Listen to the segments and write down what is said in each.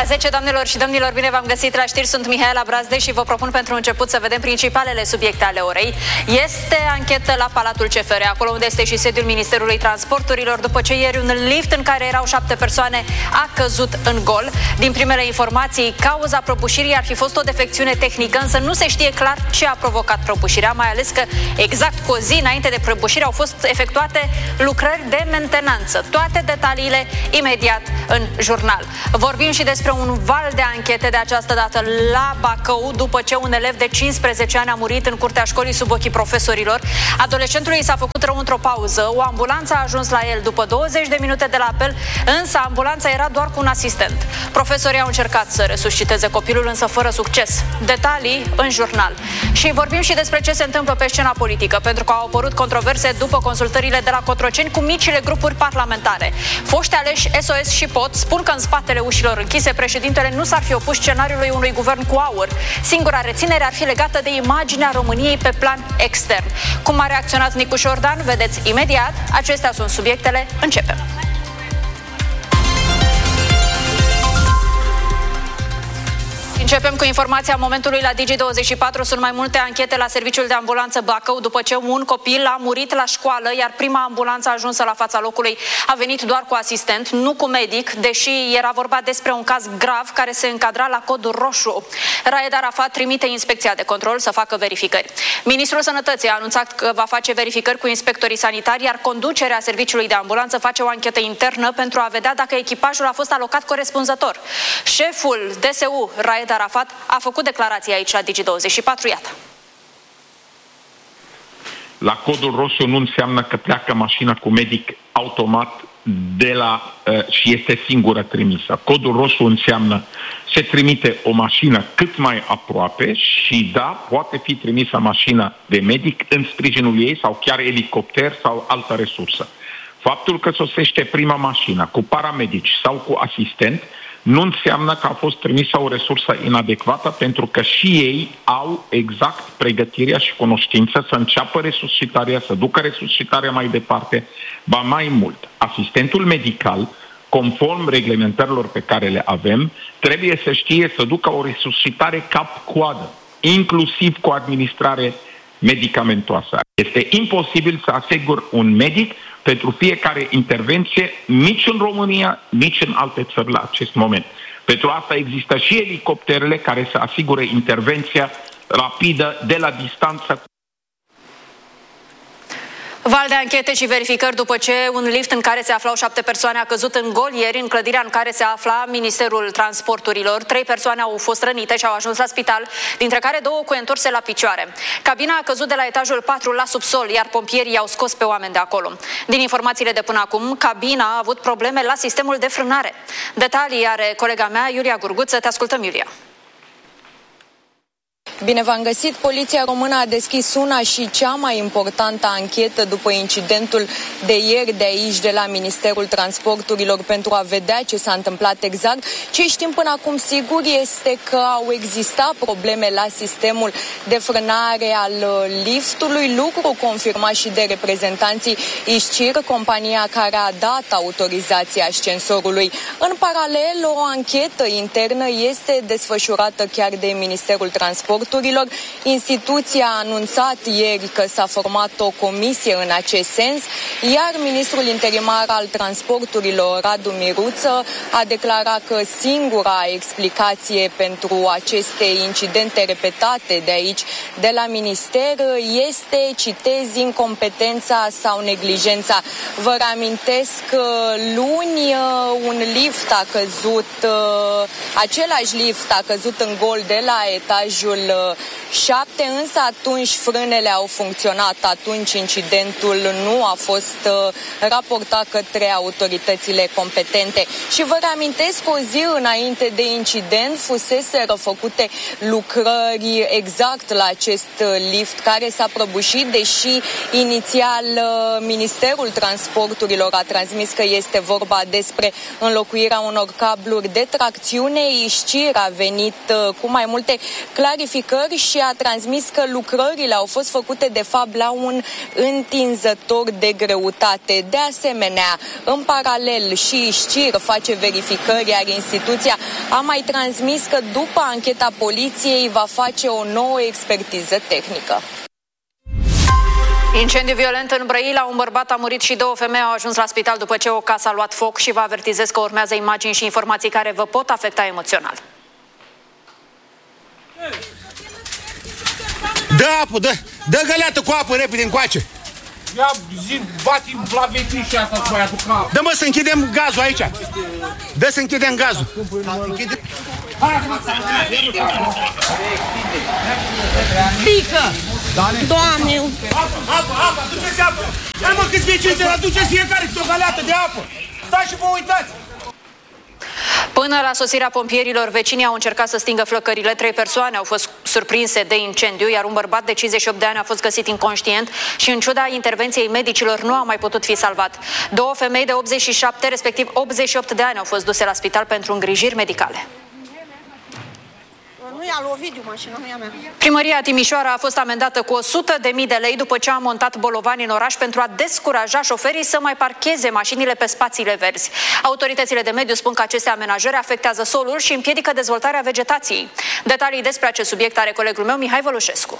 La 10, doamnelor și domnilor, bine v-am găsit la știri, sunt Mihaela Brazde și vă propun pentru început să vedem principalele subiecte ale orei. Este anchetă la Palatul CFR, acolo unde este și sediul Ministerului Transporturilor, după ce ieri un lift în care erau 7 persoane a căzut în gol. Din primele informații, cauza prăbușirii ar fi fost o defecțiune tehnică, însă nu se știe clar ce a provocat prăbușirea, mai ales că exact cu o zi înainte de prăbușire au fost efectuate lucrări de mentenanță. Toate detaliile imediat în jurnal. Vorbim și despre un val de anchete, de această dată la Bacău, după ce un elev de 15 ani a murit în curtea școlii sub ochii profesorilor. Adolescentului i s-a făcut rău într-o pauză, o ambulanță a ajuns la el după 20 de minute de la apel, însă ambulanța era doar cu un asistent. Profesorii au încercat să resusciteze copilul, însă fără succes. Detalii în jurnal. Și vorbim și despre ce se întâmplă pe scena politică, pentru că au apărut controverse după consultările de la Cotroceni cu micile grupuri parlamentare. Foști aleși SOS și POT spun că în spatele ușilor închise președintele nu s-ar fi opus scenariului unui guvern cu aur. Singura reținere ar fi legată de imaginea României pe plan extern. Cum a reacționat Nicu Șordan, vedeți imediat. Acestea sunt subiectele. Începem. Începem cu informația momentului la Digi24. Sunt mai multe anchete la serviciul de ambulanță Bacău după ce un copil a murit la școală, iar prima ambulanță ajunsă la fața locului a venit doar cu asistent, nu cu medic, deși era vorba despre un caz grav care se încadra la codul roșu. Raed Arafat trimite inspecția de control să facă verificări. Ministrul Sănătății a anunțat că va face verificări cu inspectorii sanitari, iar conducerea serviciului de ambulanță face o anchetă internă pentru a vedea dacă echipajul a fost alocat corespunzător. Șeful DSU, Raed Arafat, a făcut declarații aici la Digi24, iată. La codul roșu nu înseamnă că pleacă mașina cu medic automat și este singură trimisă. Codul roșu înseamnă se trimite o mașină cât mai aproape și da, poate fi trimisă mașina de medic în sprijinul ei sau chiar elicopter sau altă resursă. Faptul că sosește prima mașină cu paramedici sau cu asistent nu înseamnă că a fost trimisă o resursă inadecvată, pentru că și ei au exact pregătirea și cunoștință să înceapă resuscitarea, să ducă resuscitarea mai departe. Ba mai mult, asistentul medical, conform reglementărilor pe care le avem, trebuie să știe să ducă o resuscitare cap-coadă, inclusiv cu administrare medicamentoasă. Este imposibil să asigur un medic pentru fiecare intervenție, nici în România, nici în alte țări la acest moment. Pentru asta există și elicopterele care să asigure intervenția rapidă de la distanță. Val de anchete și verificări după ce un lift în care se aflau 7 persoane a căzut în gol ieri în clădirea în care se afla Ministerul Transporturilor. 3 persoane au fost rănite și au ajuns la spital, dintre care 2 cu întorse la picioare. Cabina a căzut de la etajul 4 la subsol, iar pompierii i-au scos pe oameni de acolo. Din informațiile de până acum, cabina a avut probleme la sistemul de frânare. Detalii are colega mea, Iulia Gurguță. Te ascultăm, Iulia. Bine v-am găsit! Poliția română a deschis una și cea mai importantă anchetă după incidentul de ieri de aici, de la Ministerul Transporturilor, pentru a vedea ce s-a întâmplat exact. Ce știm până acum sigur este că au existat probleme la sistemul de frânare al liftului, lucru confirmat și de reprezentanții Iscir, compania care a dat autorizația ascensorului. În paralel, o anchetă internă este desfășurată chiar de Ministerul Transporturilor. Instituția a anunțat ieri că s-a format o comisie în acest sens, iar ministrul interimar al transporturilor, Radu Miruță, a declarat că singura explicație pentru aceste incidente repetate de aici, de la minister, este, citez, incompetența sau neglijența. Vă reamintesc că luni un lift a căzut, același lift a căzut în gol de la etajul 7, însă atunci frânele au funcționat, atunci incidentul nu a fost raportat către autoritățile competente. Și vă reamintesc, o zi înainte de incident fuseseră făcute lucrări exact la acest lift care s-a prăbușit, deși inițial Ministerul Transporturilor a transmis că este vorba despre înlocuirea unor cabluri de tracțiune. Iscir a venit cu mai multe clarificări și a transmis că lucrările au fost făcute de fapt la un întinzător de greutate. De asemenea, în paralel și SCIR face verificări, iar instituția a mai transmis că după ancheta poliției va face o nouă expertiză tehnică. Incendiu violent în Brăila, un bărbat a murit și 2 femei au ajuns la spital după ce o casă a luat foc și vă avertizez că urmează imagini și informații care vă pot afecta emoțional. Dă apă, dă găleată cu apă repede încoace. Ia zi, bati la vecini și asta să mai aduc apă. Dă mă să închidem gazul aici. Dă să închidem gazul. Pică! Doamne! Apă, aduceți apă! Ia mă câți vecini să aduceți fiecare câte o găleată de apă! Stați și vă uitați! Până la sosirea pompierilor, vecinii au încercat să stingă flăcările. 3 persoane au fost surprinse de incendiu, iar un bărbat de 58 de ani a fost găsit inconștient și, în ciuda intervenției medicilor, nu a mai putut fi salvat. 2 femei de 87, respectiv 88 de ani au fost duse la spital pentru îngrijiri medicale. Nu i-a lovit mașina, nu e a mea. Primăria Timișoara a fost amendată cu 100.000 de lei după ce a montat bolovani în oraș pentru a descuraja șoferii să mai parcheze mașinile pe spațiile verzi. Autoritățile de mediu spun că aceste amenajări afectează solul și împiedică dezvoltarea vegetației. Detalii despre acest subiect are colegul meu Mihai Vălușescu.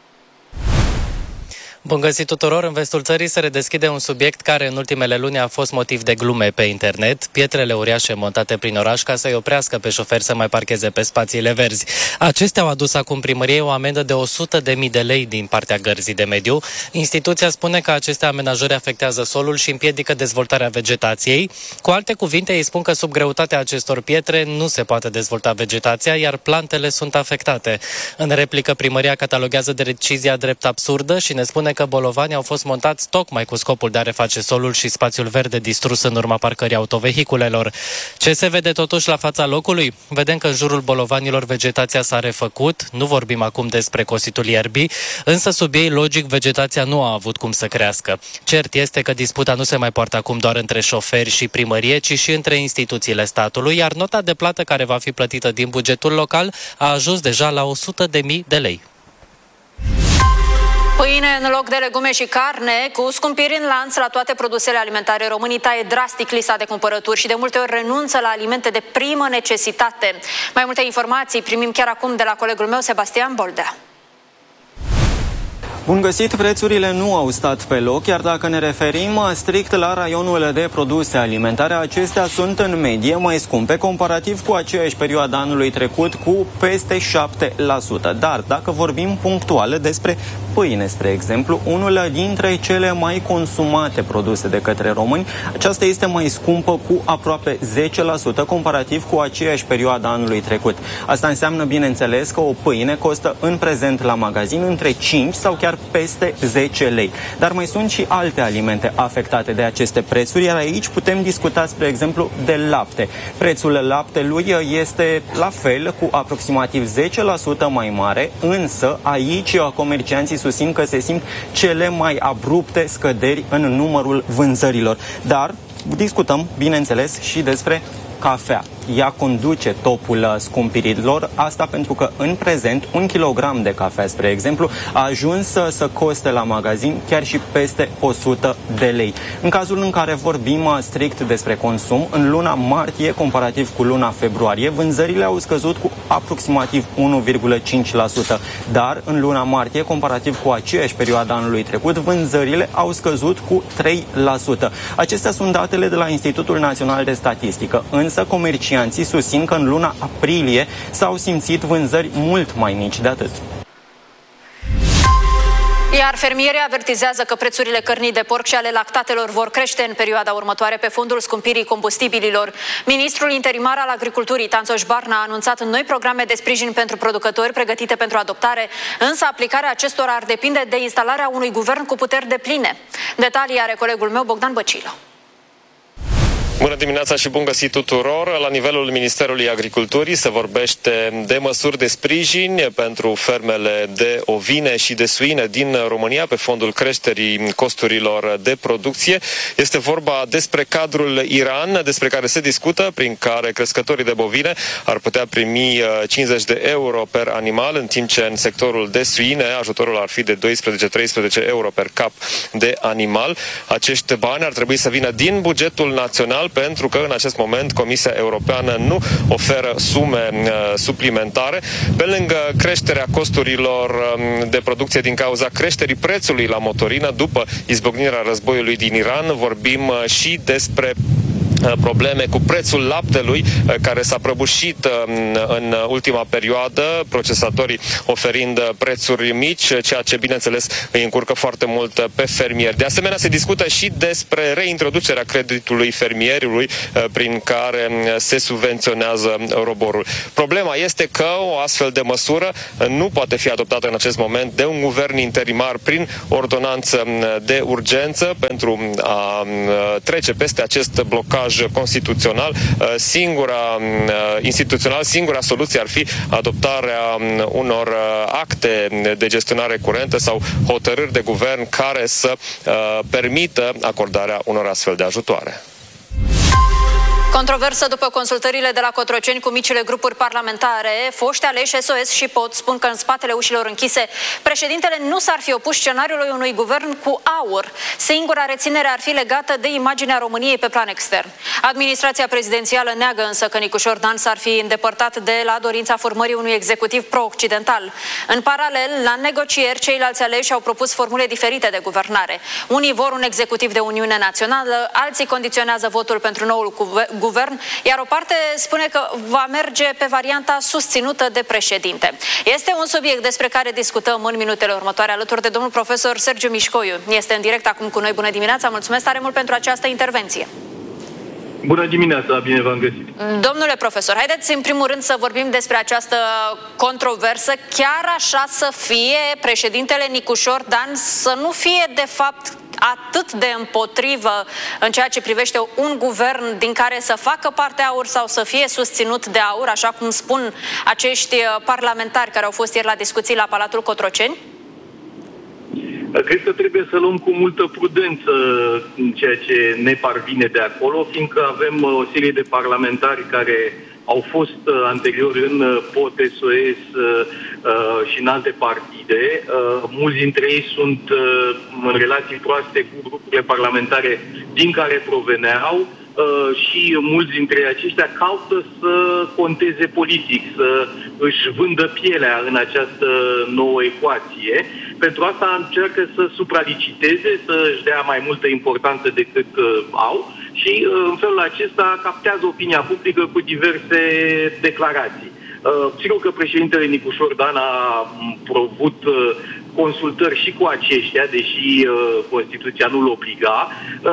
Bun găsit tuturor! În vestul țării se redeschide un subiect care în ultimele luni a fost motiv de glume pe internet. Pietrele uriașe montate prin oraș ca să-i oprească pe șoferi să mai parcheze pe spațiile verzi. Acestea au adus acum primăriei o amendă de 100.000 de lei din partea Gărzii de Mediu. Instituția spune că aceste amenajări afectează solul și împiedică dezvoltarea vegetației. Cu alte cuvinte, ei spun că sub greutatea acestor pietre nu se poate dezvolta vegetația, iar plantele sunt afectate. În replică, primăria cataloguează decizia drept absurdă și ne spune că bolovanii au fost montați tocmai cu scopul de a reface solul și spațiul verde distrus în urma parcării autovehiculelor. Ce se vede totuși la fața locului? Vedem că în jurul bolovanilor vegetația s-a refăcut, nu vorbim acum despre cositul ierbii, însă sub ei, logic, vegetația nu a avut cum să crească. Cert este că disputa nu se mai poartă acum doar între șoferi și primărie, ci și între instituțiile statului, iar nota de plată care va fi plătită din bugetul local a ajuns deja la 100.000 de lei. Pâine în loc de legume și carne, cu scumpiri în lanț la toate produsele alimentare, românii taie drastic lista de cumpărături și de multe ori renunță la alimente de primă necesitate. Mai multe informații primim chiar acum de la colegul meu, Sebastian Boldea. Bun găsit, prețurile nu au stat pe loc, iar dacă ne referim strict la raionul de produse alimentare, acestea sunt în medie mai scumpe comparativ cu aceeași perioadă anului trecut cu peste 7%. Dar dacă vorbim punctual despre pâine, spre exemplu, unul dintre cele mai consumate produse de către români, aceasta este mai scumpă cu aproape 10% comparativ cu aceeași perioadă anului trecut. Asta înseamnă, bineînțeles, că o pâine costă în prezent la magazin între 5 sau chiar peste 10 lei. Dar mai sunt și alte alimente afectate de aceste prețuri, iar aici putem discuta, spre exemplu, de lapte. Prețul laptelui este la fel, cu aproximativ 10% mai mare, însă aici comercianții susțin că se simt cele mai abrupte scăderi în numărul vânzărilor. Dar discutăm, bineînțeles, și despre cafea. Ea conduce topul scumpirilor, asta pentru că în prezent 1 kilogram de cafea, spre exemplu, a ajuns să coste la magazin chiar și peste 100 de lei. În cazul în care vorbim strict despre consum, în luna martie, comparativ cu luna februarie, vânzările au scăzut cu aproximativ 1,5%, dar în luna martie, comparativ cu aceeași perioadă anului trecut, vânzările au scăzut cu 3%. Acestea sunt datele de la Institutul Național de Statistică, însă comercianții susțin că în luna aprilie s-au simțit vânzări mult mai mici de atât. Iar fermierii avertizează că prețurile cărnii de porc și ale lactatelor vor crește în perioada următoare pe fondul scumpirii combustibililor. Ministrul interimar al Agriculturii, Tanțoș Barna, a anunțat noi programe de sprijin pentru producători pregătite pentru adoptare, însă aplicarea acestora ar depinde de instalarea unui guvern cu puteri depline. Detalii are colegul meu, Bogdan Băcilă. Bună dimineața și bun găsit tuturor! La nivelul Ministerului Agriculturii se vorbește de măsuri de sprijin pentru fermele de ovine și de suine din România pe fondul creșterii costurilor de producție. Este vorba despre cadrul IRAN, despre care se discută, prin care crescătorii de bovine ar putea primi 50 de euro per animal, în timp ce în sectorul de suine ajutorul ar fi de 12-13 euro per cap de animal. Acești bani ar trebui să vină din bugetul național, pentru că în acest moment Comisia Europeană nu oferă sume suplimentare. Pe lângă creșterea costurilor de producție din cauza creșterii prețului la motorină după izbucnirea războiului din Iran, vorbim și despre probleme cu prețul laptelui, care s-a prăbușit în ultima perioadă, procesatorii oferind prețuri mici, ceea ce bineînțeles îi încurcă foarte mult pe fermieri. De asemenea, se discută și despre reintroducerea creditului fermierului, prin care se subvenționează roborul. Problema este că o astfel de măsură nu poate fi adoptată în acest moment de un guvern interimar prin ordonanță de urgență pentru a trece peste acest blocaj constituțional. Singura soluție ar fi adoptarea unor acte de gestionare curentă sau hotărâri de guvern care să permită acordarea unor astfel de ajutoare. Controversă după consultările de la Cotroceni cu micile grupuri parlamentare. Foști aleși SOS și POT spun că în spatele ușilor închise președintele nu s-ar fi opus scenariului unui guvern cu aur. Singura reținere ar fi legată de imaginea României pe plan extern. Administrația prezidențială neagă însă că Nicușor Dan s-ar fi îndepărtat de la dorința formării unui executiv pro-occidental. În paralel, la negocieri, ceilalți aleși au propus formule diferite de guvernare. Unii vor un executiv de Uniune Națională, alții condiționează votul pentru noul guvern, iar o parte spune că va merge pe varianta susținută de președinte. Este un subiect despre care discutăm în minutele următoare alături de domnul profesor Sergiu Mișcoiu. Este în direct acum cu noi. Bună dimineața, mulțumesc tare mult pentru această intervenție. Bună dimineața, bine v-am găsit. Domnule profesor, haideți în primul rând să vorbim despre această controversă. Chiar așa să fie președintele Nicușor Dan să nu fie de fapt atât de împotrivă în ceea ce privește un guvern din care să facă parte AUR sau să fie susținut de AUR, așa cum spun acești parlamentari care au fost ieri la discuții la Palatul Cotroceni? Cred că trebuie să luăm cu multă prudență ceea ce ne parvine de acolo, fiindcă avem o serie de parlamentari care au fost anterior în POT, SOS și în alte partide. Mulți dintre ei sunt în relații proaste cu grupurile parlamentare din care proveneau și mulți dintre aceștia caută să conteze politic, să își vândă pielea în această nouă ecuație. Pentru asta încearcă să supraliciteze, să își dea mai multă importanță decât au și în felul acesta captează opinia publică cu diverse declarații. Sigur că președintele Nicușor Dan a avut consultări și cu aceștia, deși Constituția nu-l obliga.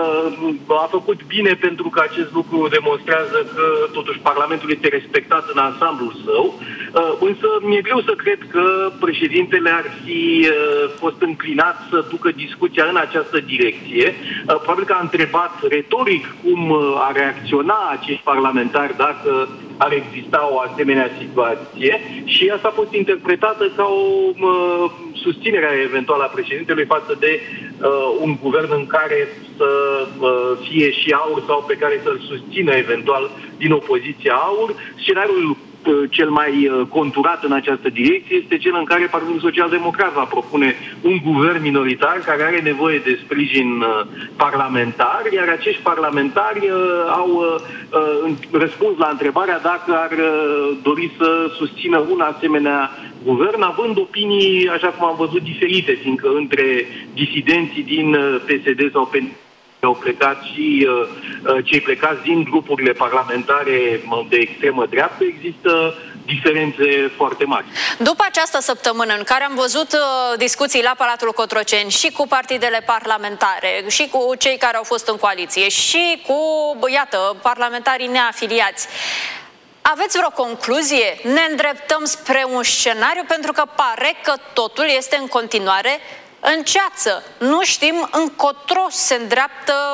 A făcut bine pentru că acest lucru demonstrează că totuși Parlamentul este respectat în ansamblul său, însă mi-e greu să cred că președintele ar fi fost înclinat să ducă discuția în această direcție. Probabil că a întrebat retoric cum ar reacționa acești parlamentari dacă ar exista o asemenea situație și asta a fost interpretată ca o susținere eventuală a președintelui față de un guvern în care să fie și AUR sau pe care să-l susțină eventual din opoziția AUR. Scenariul cel mai conturat în această direcție este cel în care Partidul Social-Democrat va propune un guvern minoritar care are nevoie de sprijin parlamentar, iar acești parlamentari au răspuns la întrebarea dacă ar dori să susțină un asemenea guvern, având opinii, așa cum am văzut, diferite, fiindcă între disidenții din PSD sau au plecat și cei plecați din grupurile parlamentare de extremă dreaptă, există diferențe foarte mari. După această săptămână în care am văzut discuții la Palatul Cotroceni și cu partidele parlamentare, și cu cei care au fost în coaliție, și cu, iată, parlamentarii neafiliați, aveți vreo concluzie? Ne îndreptăm spre un scenariu? Pentru că pare că totul este în continuare în ceață. Nu știm încotro se îndreaptă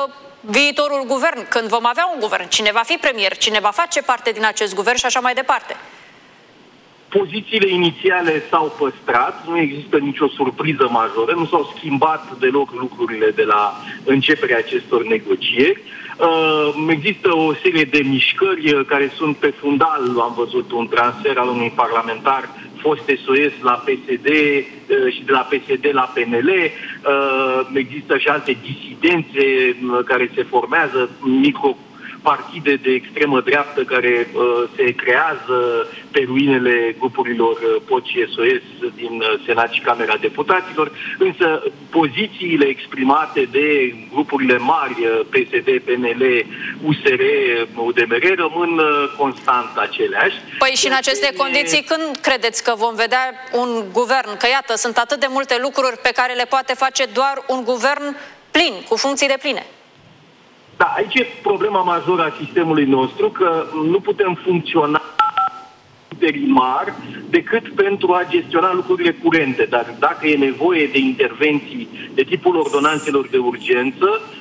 viitorul guvern, când vom avea un guvern, cine va fi premier, cine va face parte din acest guvern și așa mai departe. Pozițiile inițiale s-au păstrat, nu există nicio surpriză majoră, nu s-au schimbat deloc lucrurile de la începerea acestor negocieri. Există o serie de mișcări care sunt pe fundal, am văzut un transfer al unui parlamentar fost SOS la PSD și de la PSD la PNL, există și alte disidențe care se formează, micropartide de extremă dreaptă care se creează pe ruinele grupurilor POT și SOS din Senat și Camera Deputaților, însă pozițiile exprimate de grupurile mari, PSD, PNL, USR, UDMR, rămân constant aceleași. Păi și în aceste condiții, când credeți că vom vedea un guvern? Că iată, sunt atât de multe lucruri pe care le poate face doar un guvern plin, cu funcții de pline. Da, aici e problema majoră a sistemului nostru, că nu putem funcționa interimar decât pentru a gestiona lucrurile curente. Dar dacă e nevoie de intervenții de tipul ordonanțelor de urgență,